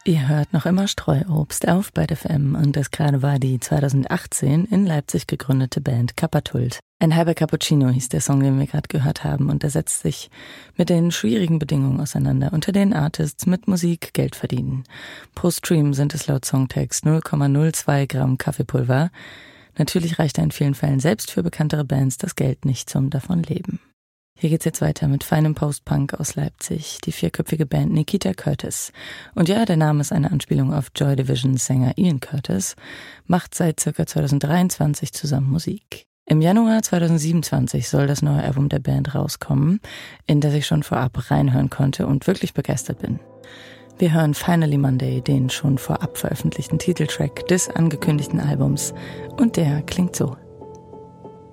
Ihr hört noch immer Streuobst auf bei der FM und das gerade war die 2018 in Leipzig gegründete Band Kapatult. Ein halber Cappuccino hieß der Song, den wir gerade gehört haben, und er setzt sich mit den schwierigen Bedingungen auseinander, unter denen Artists mit Musik Geld verdienen. Pro Stream sind es laut Songtext 0,02 Gramm Kaffeepulver. Natürlich reicht in vielen Fällen selbst für bekanntere Bands das Geld nicht zum Davonleben. Hier geht's jetzt weiter mit feinem Post-Punk aus Leipzig, die vierköpfige Band Nikita Curtis. Und ja, der Name ist eine Anspielung auf Joy Divisions Sänger Ian Curtis, macht seit ca. 2023 zusammen Musik. Im Januar 2027 soll das neue Album der Band rauskommen, in das ich schon vorab reinhören konnte und wirklich begeistert bin. Wir hören Finally Monday, den schon vorab veröffentlichten Titeltrack des angekündigten Albums, und der klingt so.